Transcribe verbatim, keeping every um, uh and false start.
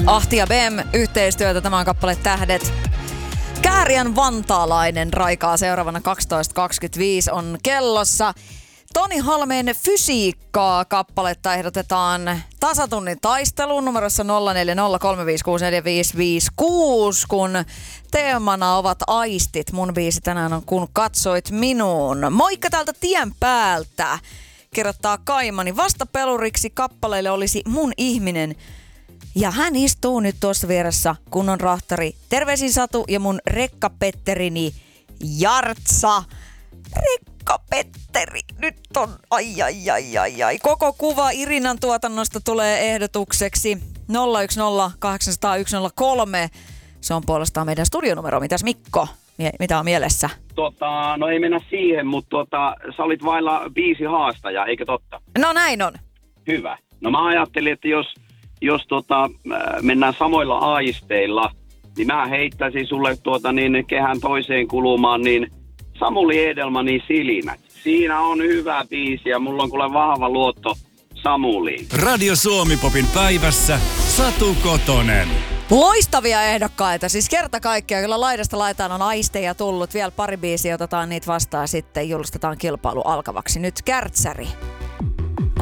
Ahti ja Bem, yhteistyötä, tämä on kappale Tähdet. Kääriän vantaalainen raikaa seuraavana kaksitoista kaksikymmentäviisi on kellossa. Toni Halmeen Fysiikkaa kappaletta ehdotetaan tasatunnin taisteluun numerossa nolla neljä nolla kolme viisi kuusi neljä viisi viisi kuusi, kun teemana ovat aistit. Mun biisi tänään on Kun katsoit minuun. Moikka täältä tien päältä, kirjoittaa Kaimani. Vastapeluriksi kappaleille olisi Mun ihminen. Ja hän istuu nyt tuossa vieressä, kun on rahtari. Terveisin Satu ja mun rekkapetterini Jartsa. Rekkapetteri, nyt on, ai ai ai ai ai. Koko kuva Irinan tuotannosta tulee ehdotukseksi nolla yksi nolla kahdeksan nolla nolla yksi nolla kolme. Se on puolestaan meidän studionumero. Mitäs Mikko, mitä on mielessä? Tota, no ei mennä siihen, mutta tota, sä olit vailla biisi haastaja, eikö totta? No näin on. Hyvä. No mä ajattelin, että jos, jos tota, mennään samoilla aisteilla, niin mä heittäisin sulle tuota, niin kehän toiseen kulumaan, niin Samuli Edelmanin Silmät. Siinä on hyvä biisi ja mulla on kuule vahva luotto Samuliin. Radio Suomi-popin päivässä Satu Kotonen. Loistavia ehdokkaita, siis kerta kaikkiaan, kyllä laidasta laitaan on aisteja tullut. Vielä pari biisiä, otetaan niitä vastaan sitten, julistetaan kilpailu alkavaksi. Nyt Kärtsäri.